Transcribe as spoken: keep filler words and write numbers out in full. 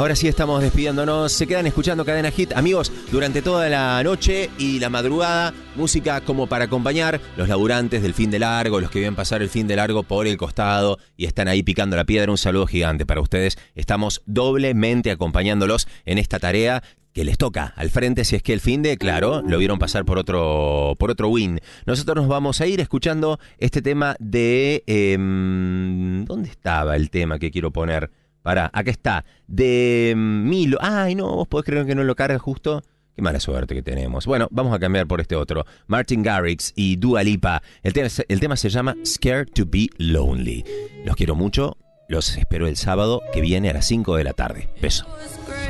Ahora sí estamos despidiéndonos. Se quedan escuchando Cadena Hit. Amigos, durante toda la noche y la madrugada, música como para acompañar los laburantes del fin de largo, los que vienen pasar el fin de largo por el costado y están ahí picando la piedra. Un saludo gigante para ustedes. Estamos doblemente acompañándolos en esta tarea que les toca al frente, si es que el fin de, claro, lo vieron pasar por otro por otro win. Nosotros nos vamos a ir escuchando este tema de... Eh, ¿Dónde estaba el tema que quiero poner? Pará, acá está. De Milo. Ay, no, vos podés creer que no lo carga justo. Qué mala suerte que tenemos. Bueno, vamos a cambiar por este otro. Martin Garrix y Dua Lipa. El tema, el tema se llama Scared to be Lonely. Los quiero mucho. Los espero el sábado que viene a las cinco de la tarde. Beso.